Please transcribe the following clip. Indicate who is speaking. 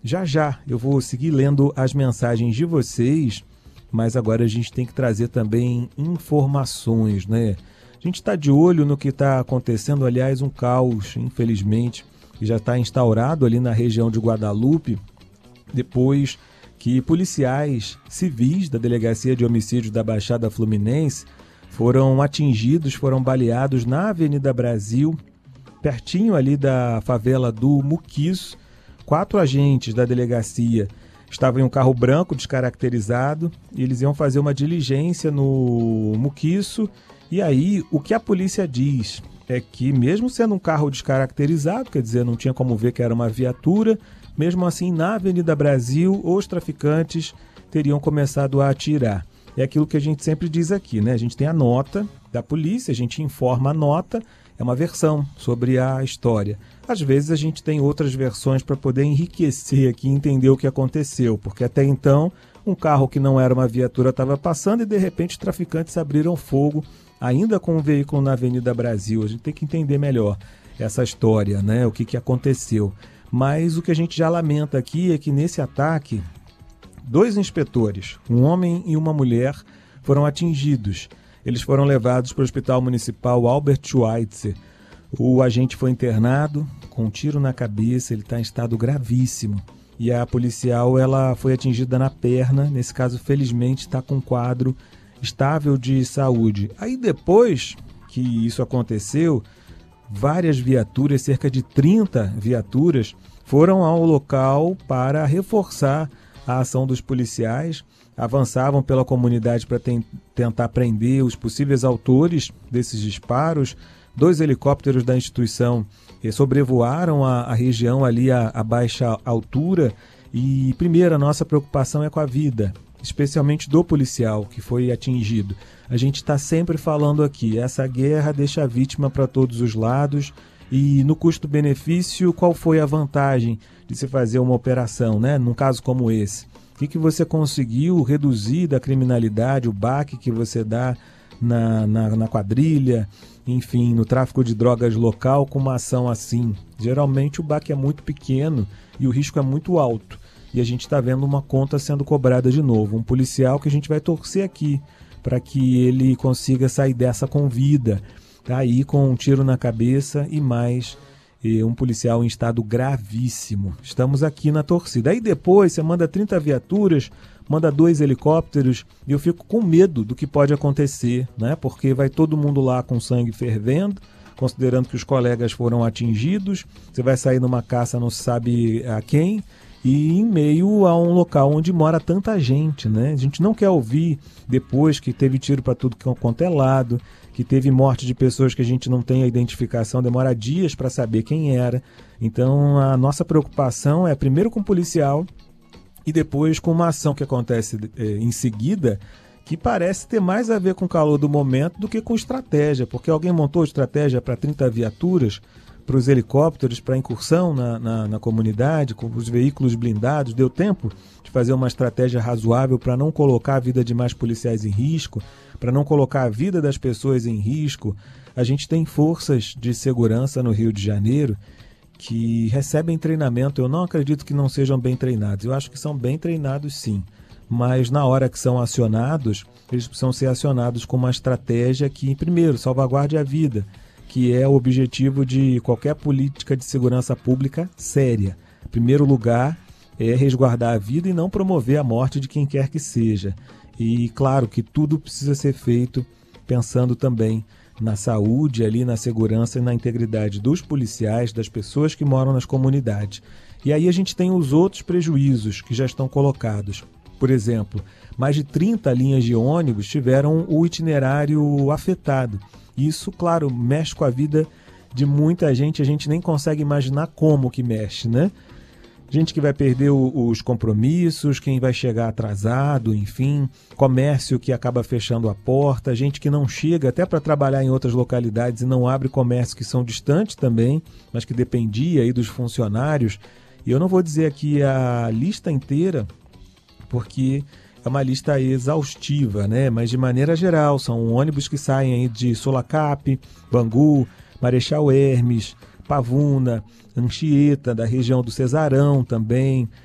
Speaker 1: Já já eu vou seguir lendo as mensagens de vocês, mas agora a gente tem que trazer também informações, né? A gente está de olho no que está acontecendo, aliás, um caos, infelizmente, que já está instaurado ali na região de Guadalupe, depois que policiais civis da Delegacia de Homicídios da Baixada Fluminense foram atingidos, foram baleados na Avenida Brasil, pertinho ali da favela do Muquiço. 4 agentes da delegacia estavam em um carro branco descaracterizado e eles iam fazer uma diligência no Muquiço. E aí, o que a polícia diz é que, mesmo sendo um carro descaracterizado, quer dizer, não tinha como ver que era uma viatura, mesmo assim, na Avenida Brasil, os traficantes teriam começado a atirar. É aquilo que a gente sempre diz aqui, né? A gente tem a nota da polícia, a gente informa a nota, é uma versão sobre a história. Às vezes a gente tem outras versões para poder enriquecer aqui e entender o que aconteceu, porque até então um carro que não era uma viatura estava passando e de repente os traficantes abriram fogo, ainda com um veículo na Avenida Brasil. A gente tem que entender melhor essa história, né? O que aconteceu. Mas o que a gente já lamenta aqui é que nesse ataque, 2 inspetores, um homem e uma mulher, foram atingidos. Eles foram levados para o Hospital Municipal Albert Schweitzer. O agente foi internado com um tiro na cabeça, ele está em estado gravíssimo. E a policial ela foi atingida na perna, nesse caso, felizmente, está com um quadro estável de saúde. Aí depois que isso aconteceu, várias viaturas, cerca de 30 viaturas, foram ao local para reforçar a ação dos policiais, avançavam pela comunidade para tentar prender os possíveis autores desses disparos. 2 helicópteros da instituição sobrevoaram a região ali a baixa altura e, primeiro, a nossa preocupação é com a vida, especialmente do policial que foi atingido. A gente está sempre falando aqui, essa guerra deixa a vítima para todos os lados e no custo-benefício, qual foi a vantagem de se fazer uma operação, né? Num caso como esse? O que você conseguiu reduzir da criminalidade, o baque que você dá na quadrilha, enfim, no tráfico de drogas local com uma ação assim? Geralmente o baque é muito pequeno e o risco é muito alto. E a gente está vendo uma conta sendo cobrada de novo. Um policial que a gente vai torcer aqui para que ele consiga sair dessa com vida. Tá aí com um tiro na cabeça e mais um policial em estado gravíssimo. Estamos aqui na torcida. Aí depois você manda 30 viaturas, manda 2 helicópteros e eu fico com medo do que pode acontecer, né? Porque vai todo mundo lá com sangue fervendo, considerando que os colegas foram atingidos. Você vai sair numa caça não se sabe a quem e em meio a um local onde mora tanta gente, né? A gente não quer ouvir depois que teve tiro para tudo quanto é lado, que teve morte de pessoas que a gente não tem a identificação, demora dias para saber quem era. Então a nossa preocupação é primeiro com o policial e depois com uma ação que acontece em seguida, que parece ter mais a ver com o calor do momento do que com estratégia, porque alguém montou estratégia para 30 viaturas, para os helicópteros, para a incursão na comunidade, com os veículos blindados. Deu tempo de fazer uma estratégia razoável para não colocar a vida de mais policiais em risco, para não colocar a vida das pessoas em risco. A gente tem forças de segurança no Rio de Janeiro que recebem treinamento. Eu não acredito que não sejam bem treinados. Eu acho que são bem treinados sim. Mas na hora que são acionados, eles precisam ser acionados com uma estratégia que, primeiro, salvaguarde a vida, que é o objetivo de qualquer política de segurança pública séria. Em primeiro lugar, é resguardar a vida e não promover a morte de quem quer que seja. E claro que tudo precisa ser feito pensando também na saúde, ali na segurança e na integridade dos policiais, das pessoas que moram nas comunidades. E aí a gente tem os outros prejuízos que já estão colocados. Por exemplo, mais de 30 linhas de ônibus tiveram o itinerário afetado. Isso, claro, mexe com a vida de muita gente, a gente nem consegue imaginar como que mexe, né? Gente que vai perder os compromissos, quem vai chegar atrasado, enfim, comércio que acaba fechando a porta, gente que não chega até para trabalhar em outras localidades e não abre comércio que são distantes também, mas que dependia aí dos funcionários. E eu não vou dizer aqui a lista inteira, porque é uma lista exaustiva, né? Mas de maneira geral, são ônibus que saem aí de Sulacap, Bangu, Marechal Hermes, Pavuna, Anchieta, da região do Cesarão também,